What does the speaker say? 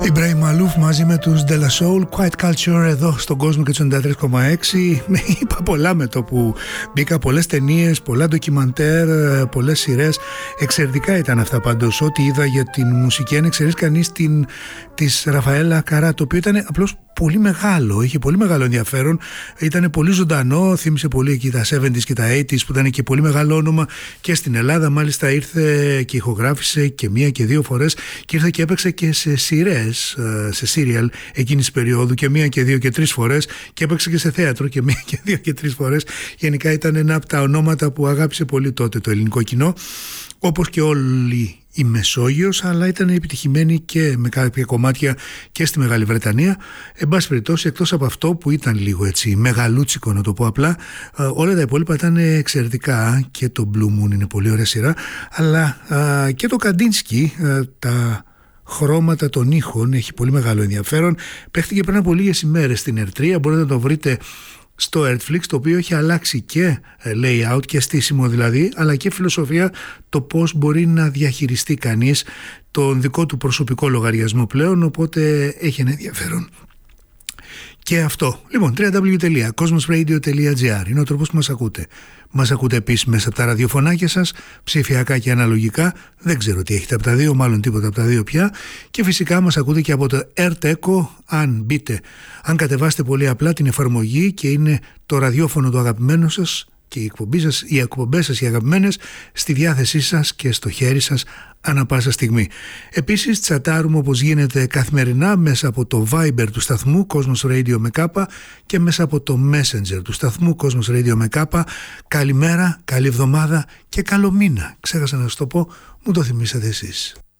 Ιμπραήμ Μαλούφ μαζί με τους De La Soul, Quiet Culture εδώ στον κόσμο και του 93,6. Είπα πολλά με το που μπήκα, πολλές ταινίες, πολλά ντοκιμαντέρ, πολλές σειρές. Εξαιρετικά ήταν αυτά πάντως. Ό,τι είδα για την μουσική, αν εξαιρέσει κανείς της Ραφαέλα Καρά, το οποίο ήταν απλώς πολύ μεγάλο, είχε πολύ μεγάλο ενδιαφέρον, ήταν πολύ ζωντανό, θύμισε πολύ εκεί τα 70s και τα 80s που ήταν και πολύ μεγάλο όνομα και στην Ελλάδα. Μάλιστα ήρθε και ηχογράφησε και μία και δύο φορές και ήρθε και έπαιξε και σε σειρές, σε σύριαλ εκείνης της περίοδου και μία και δύο και τρεις φορές και έπαιξε και σε θέατρο και μία και δύο και τρεις φορές. Γενικά ήταν ένα από τα ονόματα που αγάπησε πολύ τότε το ελληνικό κοινό, όπως και όλοι η Μεσόγειος, αλλά ήταν επιτυχημένη και με κάποια κομμάτια και στη Μεγάλη Βρετανία. Εν πάση περιπτώσει, εκτός από αυτό που ήταν λίγο έτσι μεγαλούτσικο, να το πω απλά, όλα τα υπόλοιπα ήταν εξαιρετικά. Και το Blue Moon είναι πολύ ωραία σειρά, αλλά και το Καντίνσκι, τα χρώματα των ήχων, έχει πολύ μεγάλο ενδιαφέρον. Παίχτηκε πριν από λίγες ημέρες στην Ερτρία, μπορείτε να το βρείτε στο Netflix, το οποίο έχει αλλάξει και layout και στήσιμο δηλαδή, αλλά και φιλοσοφία, το πώς μπορεί να διαχειριστεί κανείς τον δικό του προσωπικό λογαριασμό πλέον, οπότε έχει ένα ενδιαφέρον και αυτό. Λοιπόν, www.cosmosradio.gr είναι ο τρόπος που μας ακούτε. Μας ακούτε επίσης μέσα από τα ραδιοφωνάκια σας, ψηφιακά και αναλογικά. Δεν ξέρω τι έχετε από τα δύο, μάλλον τίποτα από τα δύο πια. Και φυσικά μας ακούτε και από το Earth Echo. Αν κατεβάσετε πολύ απλά την εφαρμογή και είναι το ραδιόφωνο του αγαπημένου σας και οι εκπομπές σας οι αγαπημένες στη διάθεσή σας και στο χέρι σας ανά πάσα στιγμή. Επίσης τσατάρουμε όπως γίνεται καθημερινά μέσα από το Viber του σταθμού Cosmos Radio με κάπα και μέσα από το Messenger του σταθμού Cosmos Radio με κάπα. Καλημέρα, καλή εβδομάδα και καλό μήνα. Ξέχασα να σας το πω, μου το θυμήσατε εσείς.